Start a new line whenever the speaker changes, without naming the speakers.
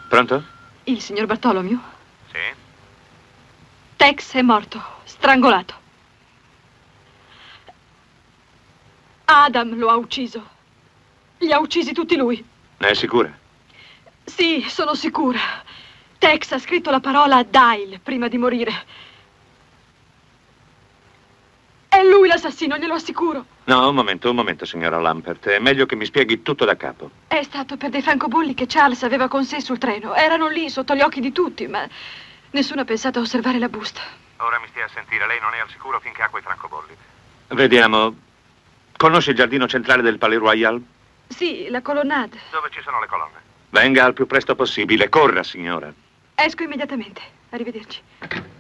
Pronto?
Il signor Bartolomeo?
Sì.
Tex è morto, strangolato. Adam lo ha ucciso. Li ha uccisi tutti lui.
Ne è sicura?
Sì, sono sicura. Tex ha scritto la parola Dial prima di morire. È lui l'assassino, glielo assicuro.
No, un momento, signora Lampert. È meglio che mi spieghi tutto da capo.
È stato per dei francobolli che Charles aveva con sé sul treno. Erano lì, sotto gli occhi di tutti, ma nessuno ha pensato a osservare la busta.
Ora mi stia a sentire, lei non è al sicuro finché ha quei francobolli.
Vediamo. Conosce il giardino centrale del Palais Royal?
Sì, la colonnade.
Dove ci sono le colonne?
Venga al più presto possibile. Corra, signora.
Esco immediatamente. Arrivederci.